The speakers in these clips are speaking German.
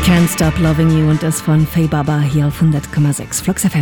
Can't Stop Loving You und das von Faye Baba hier auf 100,6 Flux FM.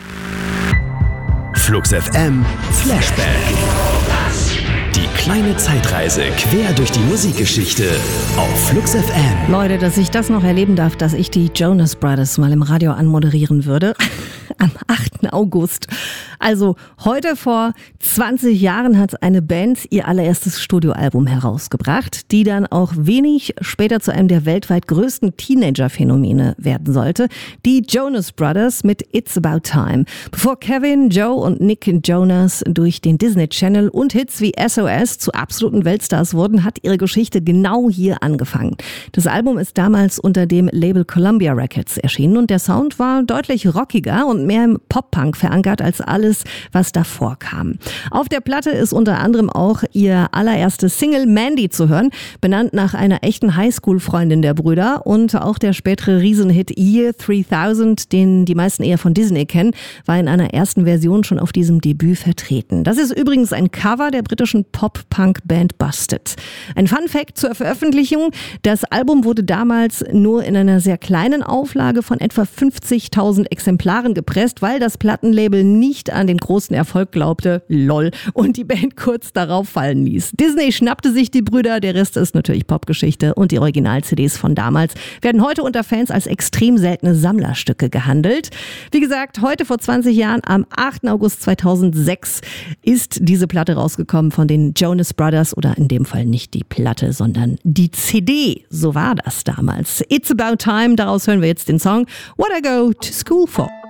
Flux FM Flashback. Die kleine Zeitreise quer durch die Musikgeschichte auf Flux FM. Leute, dass ich das noch erleben darf, dass ich die Jonas Brothers mal im Radio anmoderieren würde. Am 8. August. Also heute vor 20 Jahren hat eine Band ihr allererstes Studioalbum herausgebracht, die dann auch wenig später zu einem der weltweit größten Teenager-Phänomene werden sollte. Die Jonas Brothers mit It's About Time. Bevor Kevin, Joe und Nick Jonas durch den Disney Channel und Hits wie SOS zu absoluten Weltstars wurden, hat ihre Geschichte genau hier angefangen. Das Album ist damals unter dem Label Columbia Records erschienen und der Sound war deutlich rockiger und mehr im Pop-Punk verankert als alles, was davor kam. Auf der Platte ist unter anderem auch ihr allererstes Single Mandy zu hören, benannt nach einer echten Highschool-Freundin der Brüder, und auch der spätere Riesenhit Year 3000, den die meisten eher von Disney kennen, war in einer ersten Version schon auf diesem Debüt vertreten. Das ist übrigens ein Cover der britischen Pop-Punk-Band Busted. Ein Fun-Fact zur Veröffentlichung: Das Album wurde damals nur in einer sehr kleinen Auflage von etwa 50.000 Exemplaren gepresst, weil das Plattenlabel nicht an den großen Erfolg glaubte, lol, und die Band kurz darauf fallen ließ. Disney schnappte sich die Brüder, der Rest ist natürlich Popgeschichte, und die Original-CDs von damals werden heute unter Fans als extrem seltene Sammlerstücke gehandelt. Wie gesagt, heute vor 20 Jahren, am 8. August 2006, ist diese Platte rausgekommen von den Jonas Brothers, oder in dem Fall nicht die Platte, sondern die CD. So war das damals. It's About Time, daraus hören wir jetzt den Song What I Go to School For.